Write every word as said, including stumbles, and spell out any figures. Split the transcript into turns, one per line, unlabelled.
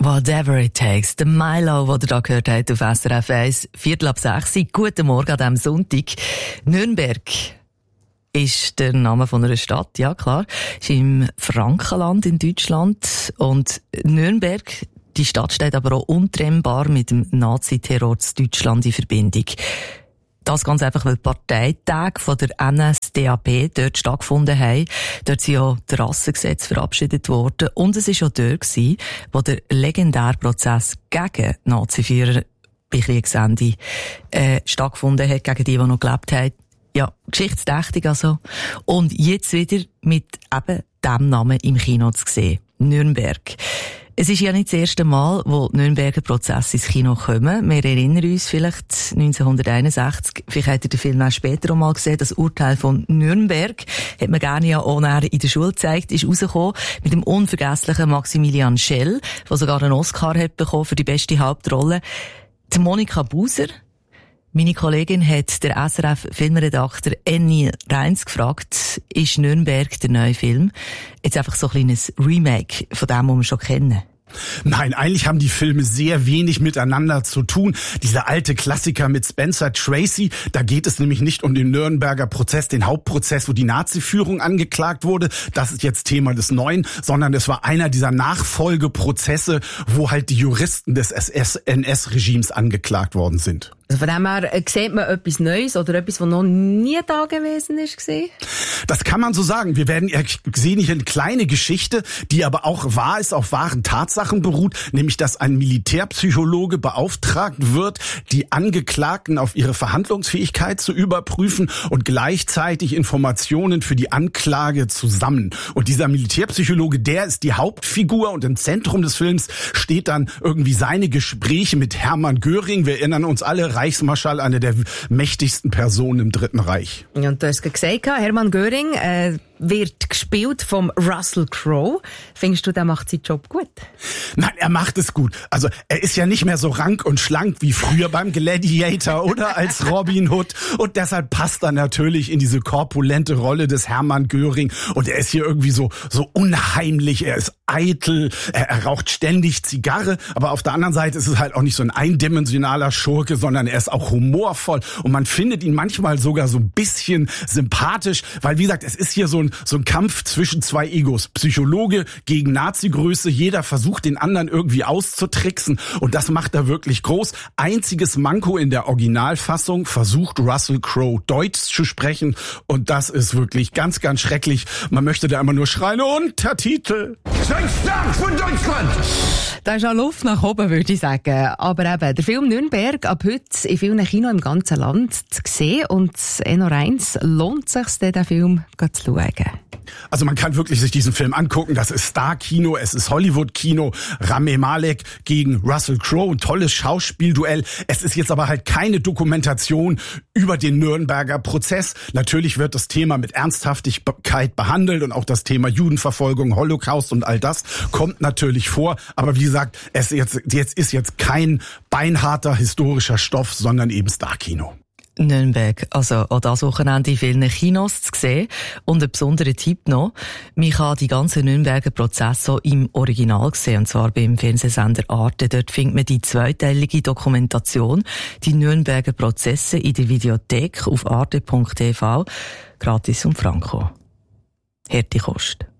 Whatever it takes. Der Milo, den ihr da gehört habt auf S R F eins, Viertel ab sechs. Guten Morgen an diesem Sonntag. Nürnberg ist der Name von einer Stadt, ja klar. Ist im Frankenland in Deutschland. Und Nürnberg, die Stadt steht aber auch untrennbar mit dem Nazi-Terror in Deutschland in Verbindung. Das ganz einfach, weil die Parteitage von der N S D A P dort stattgefunden haben. Dort sind ja die Rassengesetze verabschiedet worden. Und es war auch dort gewesen, wo der legendäre Prozess gegen Naziführer bei Kriegsende äh, stattgefunden hat, gegen die, die noch gelebt haben. Ja, geschichtsträchtig also. Und jetzt wieder mit eben diesem Namen im Kino zu sehen. Nürnberg. Es ist ja nicht das erste Mal, wo die Nürnberger Prozesse ins Kino kommen. Wir erinnern uns vielleicht neunzehnhunderteinundsechzig, vielleicht habt ihr den Film auch später auch mal gesehen, das Urteil von Nürnberg, hat man gerne ja auch näher in der Schule gezeigt, ist rausgekommen mit dem unvergesslichen Maximilian Schell, der sogar einen Oscar hat bekommen für die beste Hauptrolle. Die Monika Buser, meine Kollegin, hat der S R F-Filmredakteur Annie Reins gefragt, ist Nürnberg der neue Film? Jetzt einfach so ein kleines Remake von dem, was wir schon kennen.
Nein, eigentlich haben die Filme sehr wenig miteinander zu tun. Dieser alte Klassiker mit Spencer Tracy, da geht es nämlich nicht um den Nürnberger Prozess, den Hauptprozess, wo die Nazi-Führung angeklagt wurde. Das ist jetzt Thema des Neuen, sondern es war einer dieser Nachfolgeprozesse, wo halt die Juristen des S S-N S-Regimes angeklagt worden sind.
Also von dem her, sieht man etwas Neues oder etwas, was noch nie da gewesen ist?
Das kann man so sagen. Wir werden sehen hier eine kleine Geschichte, die aber auch wahr ist, auf wahren Tatsachen beruht, nämlich dass ein Militärpsychologe beauftragt wird, die Angeklagten auf ihre Verhandlungsfähigkeit zu überprüfen und gleichzeitig Informationen für die Anklage zu sammeln. Und dieser Militärpsychologe, der ist die Hauptfigur und im Zentrum des Films steht dann irgendwie seine Gespräche mit Hermann Göring. Wir erinnern uns alle, Reichsmarschall, eine der mächtigsten Personen im Dritten Reich.
Und du hast gesagt, Hermann Göring äh, wird gespielt vom Russell Crowe. Findest du, der macht seinen Job gut?
Nein, er macht es gut. Also er ist ja nicht mehr so rank und schlank wie früher beim Gladiator oder als Robin Hood. Und deshalb passt er natürlich in diese korpulente Rolle des Hermann Göring. Und er ist hier irgendwie so so unheimlich. Er ist eitel, er, er raucht ständig Zigarre. Aber auf der anderen Seite ist es halt auch nicht so ein eindimensionaler Schurke, sondern er ist auch humorvoll. Und man findet ihn manchmal sogar so ein bisschen sympathisch. Weil, wie gesagt, es ist hier so ein so ein Kampf zwischen zwei Egos. Psychologe gegen Nazi-Größe. Jeder versucht, den anderen irgendwie auszutricksen. Und das macht er wirklich groß. Einziges Manko in der Originalfassung: versucht Russell Crowe Deutsch zu sprechen. Und das ist wirklich ganz, ganz schrecklich. Man möchte da immer nur schreien: Untertitel.
Seid stark für Deutschland!
Da ist auch Luft nach oben, würde ich sagen. Aber eben, der Film Nürnberg ab heute in vielen Kinos im ganzen Land zu sehen. Und noch eins, lohnt es sich, den Film zu schauen?
Also man kann wirklich sich diesen Film angucken. Das ist Star-Kino, es ist Hollywood-Kino. Rami Malek gegen Russell Crowe, ein tolles Schauspielduell. Es ist jetzt aber halt keine Dokumentation über den Nürnberger Prozess. Natürlich wird das Thema mit Ernsthaftigkeit behandelt und auch das Thema Judenverfolgung, Holocaust und all das kommt natürlich vor. Aber wie gesagt, es jetzt, jetzt ist jetzt kein beinharter historischer Stoff, sondern eben Star-Kino.
Nürnberg, also auch das Wochenende in vielen Kinos zu sehen. Und ein besonderer Tipp noch: man kann die ganzen Nürnberger Prozesse auch im Original sehen, und zwar beim Fernsehsender Arte. Dort findet man die zweiteilige Dokumentation, die Nürnberger Prozesse, in der Videothek auf arte punkt t v, gratis und franko. Harte Kost.